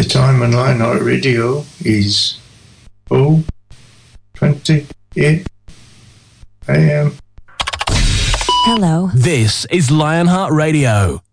The time on Lionheart Radio is 0:28 a.m. Hello. This is Lionheart Radio.